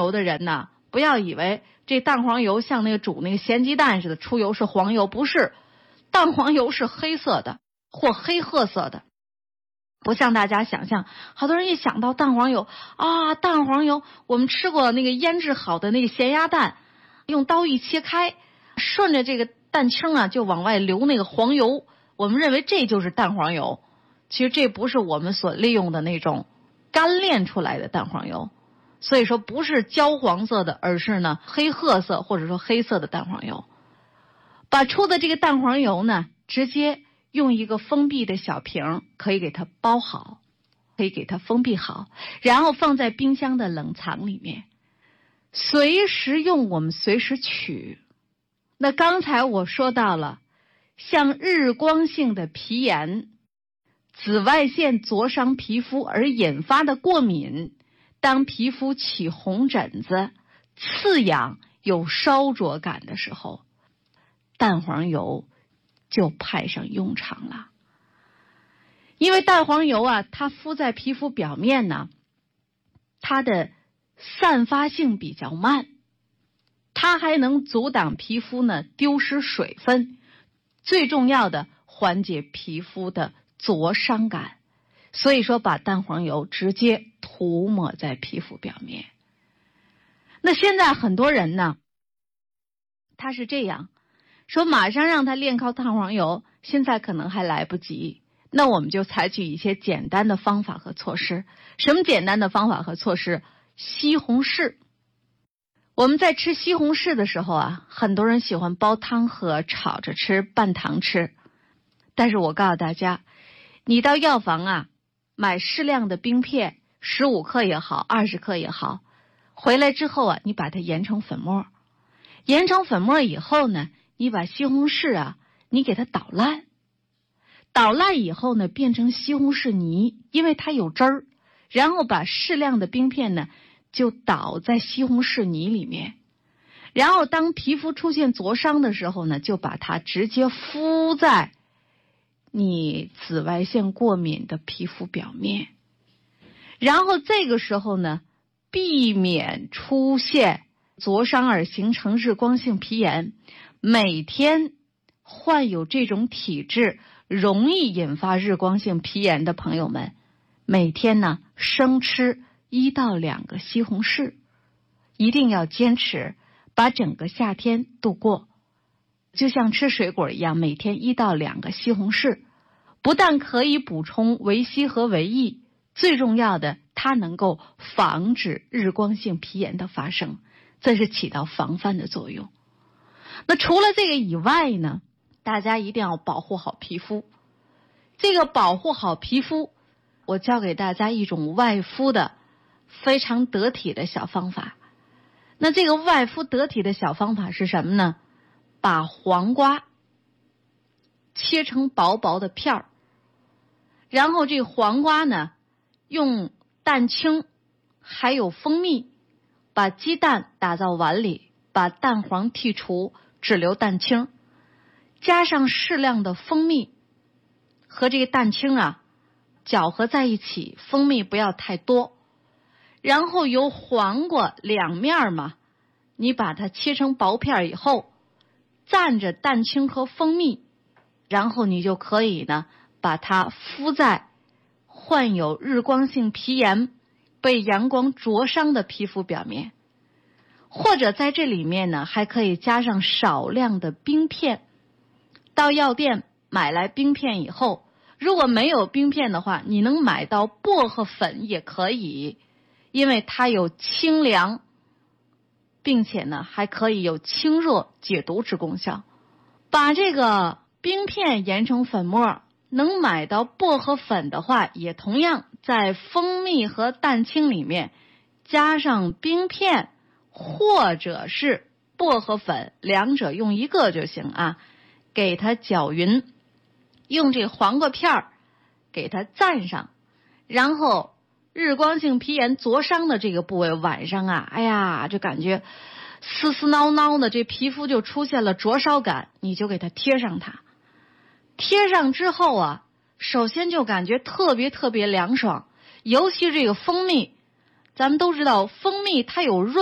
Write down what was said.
油的人呢，不要以为这蛋黄油像那个煮那个咸鸡蛋似的，出油是黄油，不是，蛋黄油是黑色的或黑褐色的。不像大家想象，好多人一想到蛋黄油啊，蛋黄油，我们吃过那个腌制好的那个咸鸭蛋，用刀一切开，顺着这个蛋清啊就往外流那个黄油，我们认为这就是蛋黄油。其实这不是我们所利用的那种干炼出来的蛋黄油，所以说不是焦黄色的，而是呢黑褐色或者说黑色的蛋黄油。把出的这个蛋黄油呢，直接用一个封闭的小瓶可以给它包好，可以给它封闭好，然后放在冰箱的冷藏里面，随时用，我们随时取。那刚才我说到了，像日光性的皮炎、紫外线灼伤皮肤而引发的过敏，当皮肤起红疹子、刺痒、有烧灼感的时候，蛋黄油就派上用场了。因为蛋黄油啊，它敷在皮肤表面呢，它的散发性比较慢，它还能阻挡皮肤呢丢失水分，最重要的缓解皮肤的灼伤感。所以说把蛋黄油直接涂抹在皮肤表面。那现在很多人呢，他是这样说，马上让他练靠蛋黄油，现在可能还来不及。那我们就采取一些简单的方法和措施。什么简单的方法和措施？西红柿。我们在吃西红柿的时候啊，很多人喜欢煲汤喝，炒着吃，拌糖吃。但是我告诉大家，你到药房啊，买适量的冰片，15克也好，20克也好，回来之后啊，你把它研成粉末。研成粉末以后呢，你把西红柿啊，你给它捣烂。捣烂以后呢，变成西红柿泥，因为它有汁儿。然后把适量的冰片呢，就倒在西红柿泥里面。然后当皮肤出现灼伤的时候呢，就把它直接敷在你紫外线过敏的皮肤表面。然后这个时候呢，避免出现灼伤而形成日光性皮炎。每天患有这种体质容易引发日光性皮炎的朋友们，每天呢生吃1到2个西红柿，一定要坚持，把整个夏天度过。就像吃水果一样，每天1到2个西红柿，不但可以补充维 C 和维 E， 最重要的，它能够防止日光性皮炎的发生，这是起到防范的作用。那除了这个以外呢，大家一定要保护好皮肤。这个保护好皮肤，我教给大家一种外敷的非常得体的小方法。那这个外敷得体的小方法是什么呢？把黄瓜切成薄薄的片儿，然后这黄瓜呢，用蛋清还有蜂蜜，把鸡蛋打到碗里，把蛋黄剔除，只留蛋清，加上适量的蜂蜜和这个蛋清啊搅和在一起，蜂蜜不要太多。然后由黄瓜两面嘛，你把它切成薄片以后，蘸着蛋清和蜂蜜，然后你就可以呢把它敷在患有日光性皮炎、被阳光灼伤的皮肤表面。或者在这里面呢，还可以加上少量的冰片。到药店买来冰片以后，如果没有冰片的话，你能买到薄荷粉也可以，因为它有清凉，并且呢还可以有清热解毒之功效。把这个冰片研成粉末，能买到薄荷粉的话，也同样在蜂蜜和蛋清里面加上冰片或者是薄荷粉，两者用一个就行啊，给它搅匀，用这黄瓜片给它蘸上，然后日光性皮炎灼伤的这个部位，晚上啊，哎呀，就感觉丝丝挠挠的，这皮肤就出现了灼烧感，你就给它贴上它。贴上之后啊，首先就感觉特别特别凉爽，尤其这个蜂蜜，咱们都知道蜂蜜它有润